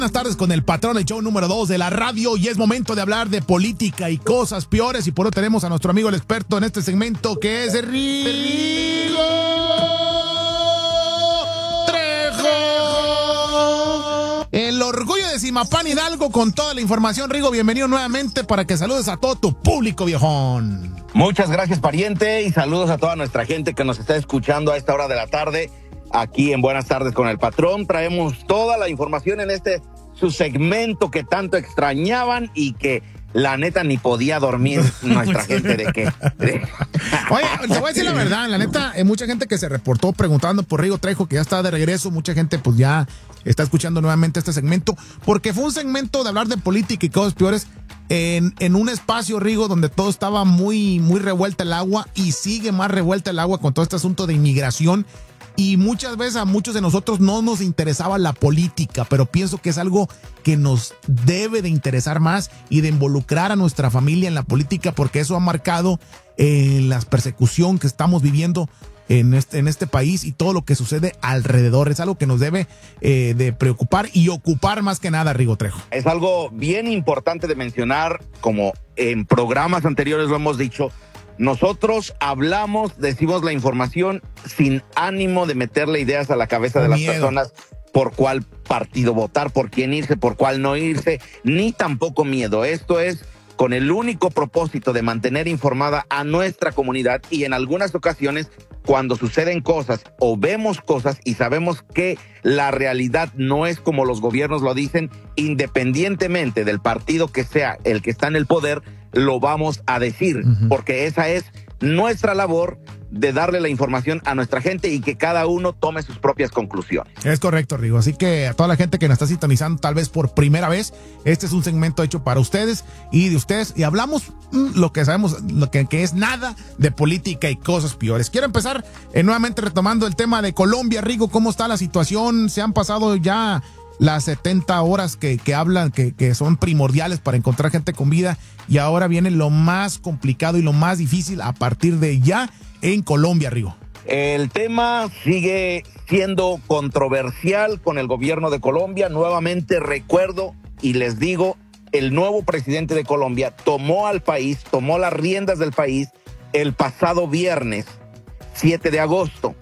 Buenas tardes con el patrón, el show número 2 de la radio, y es momento de hablar de política y cosas peores, y por eso tenemos a nuestro amigo el experto en este segmento, que es Rigo Trejo. El orgullo de Zimapán Hidalgo con toda la información. Rigo, bienvenido nuevamente para que saludes a todo tu público, viejón. Muchas gracias, pariente, y saludos a toda nuestra gente que nos está escuchando a esta hora de la tarde. Aquí en Buenas Tardes con el Patrón traemos toda la información en su segmento que tanto extrañaban y que la neta ni podía dormir nuestra gente de qué. Oye, te voy a decir la verdad, la neta, hay mucha gente que se reportó preguntando por Rigo Trejo, que ya está de regreso, mucha gente pues ya está escuchando nuevamente este segmento, porque fue un segmento de hablar de política y cosas peores en un espacio, Rigo, donde todo estaba muy revuelta el agua, y sigue más revuelta el agua con todo este asunto de inmigración. Y muchas veces a muchos de nosotros no nos interesaba la política, pero pienso que es algo que nos debe de interesar más y de involucrar a nuestra familia en la política, porque eso ha marcado la persecución que estamos viviendo en este país y todo lo que sucede alrededor. Es algo que nos debe de preocupar y ocupar más que nada, Rigo Trejo. Es algo bien importante de mencionar, como en programas anteriores lo hemos dicho. Nosotros hablamos, decimos la información sin ánimo de meterle ideas a la cabeza de las personas por cuál partido votar, por quién irse, por cuál no irse, ni tampoco miedo. Esto es con el único propósito de mantener informada a nuestra comunidad, y en algunas ocasiones cuando suceden cosas o vemos cosas y sabemos que la realidad no es como los gobiernos lo dicen, independientemente del partido que sea el que está en el poder, lo vamos a decir, porque esa es nuestra labor, de darle la información a nuestra gente y que cada uno tome sus propias conclusiones. Es correcto, Rigo. Así que a toda la gente que nos está sintonizando tal vez por primera vez, este es un segmento hecho para ustedes y de ustedes, y hablamos lo que sabemos, lo que es nada de política y cosas peores. Quiero empezar nuevamente retomando el tema de Colombia, Rigo. ¿Cómo está la situación? Se han pasado ya las 70 horas que hablan, que son primordiales para encontrar gente con vida, y ahora viene lo más complicado y lo más difícil a partir de ya en Colombia, Rigo. El tema sigue siendo controversial con el gobierno de Colombia. Nuevamente recuerdo y les digo, el nuevo presidente de Colombia tomó las riendas del país el pasado viernes 7 de agosto.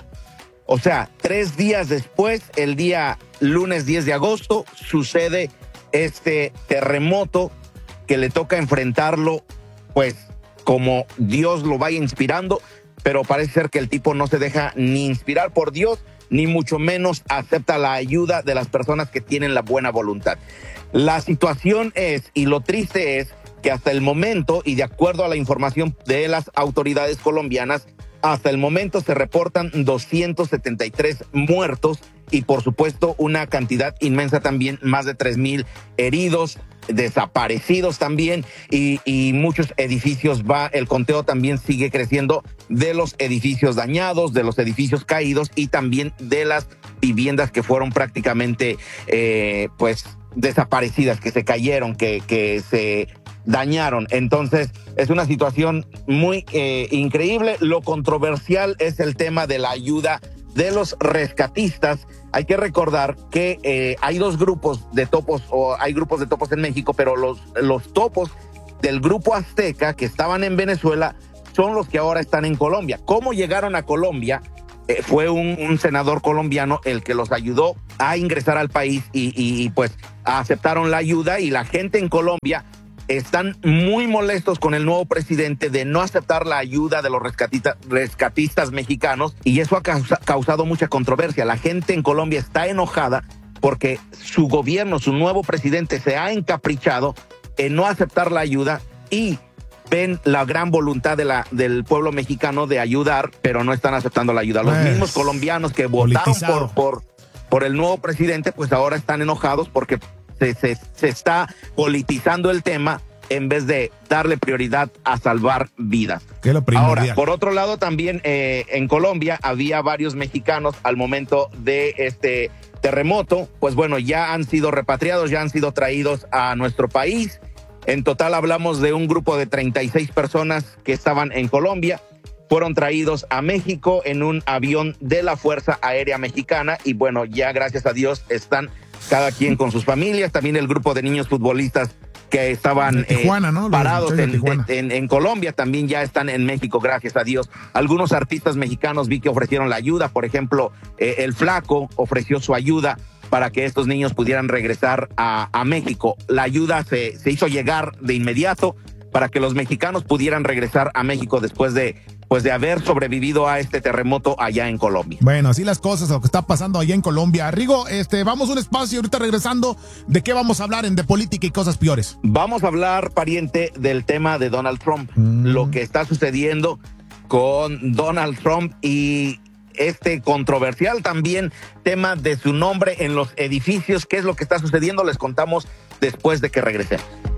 O sea, 3 días después, el día lunes 10 de agosto, sucede este terremoto que le toca enfrentarlo, pues, como Dios lo vaya inspirando, pero parece ser que el tipo no se deja ni inspirar por Dios, ni mucho menos acepta la ayuda de las personas que tienen la buena voluntad. La situación es, y lo triste es, que hasta el momento, y de acuerdo a la información de las autoridades colombianas, hasta el momento se reportan 273 muertos y, por supuesto, una cantidad inmensa también, más de 3,000 heridos, desaparecidos también, y muchos edificios el conteo también sigue creciendo de los edificios dañados, de los edificios caídos y también de las viviendas que fueron prácticamente, pues, desaparecidas, que se cayeron, que se dañaron. Entonces es una situación muy increíble. Lo controversial es el tema de la ayuda de los rescatistas. Hay que recordar que hay dos grupos de topos, o hay grupos de topos en México, pero los topos del grupo Azteca que estaban en Venezuela son los que ahora están en Colombia. ¿Cómo llegaron a Colombia? Fue un senador colombiano el que los ayudó a ingresar al país y pues aceptaron la ayuda, y la gente en Colombia están muy molestos con el nuevo presidente de no aceptar la ayuda de los rescatistas mexicanos, y eso ha causado mucha controversia. La gente en Colombia está enojada porque su gobierno, su nuevo presidente, se ha encaprichado en no aceptar la ayuda, y ven la gran voluntad del pueblo mexicano de ayudar, pero no están aceptando la ayuda. Los mismos colombianos que votaron por el nuevo presidente, pues ahora están enojados porque se está politizando el tema en vez de darle prioridad a salvar vidas. Que es lo primordial. Ahora, por otro lado, también en Colombia había varios mexicanos al momento de este terremoto. Pues bueno, ya han sido repatriados, ya han sido traídos a nuestro país. En total hablamos de un grupo de 36 personas que estaban en Colombia. Fueron traídos a México en un avión de la Fuerza Aérea Mexicana, y bueno, ya gracias a Dios están cada quien con sus familias. También el grupo de niños futbolistas que estaban Tijuana, ¿no? parados en Colombia también ya están en México, gracias a Dios. Algunos artistas mexicanos vi que ofrecieron la ayuda. Por ejemplo, el Flaco ofreció su ayuda para que estos niños pudieran regresar a México. La ayuda se hizo llegar de inmediato para que los mexicanos pudieran regresar a México después de haber sobrevivido a este terremoto allá en Colombia. Bueno, así las cosas, lo que está pasando allá en Colombia. Rigo, vamos a un espacio, ahorita regresando, ¿de qué vamos a hablar de política y cosas peores? Vamos a hablar, pariente, del tema de Donald Trump, lo que está sucediendo con Donald Trump y este controversial también tema de su nombre en los edificios. ¿Qué es lo que está sucediendo? Les contamos después de que regresemos.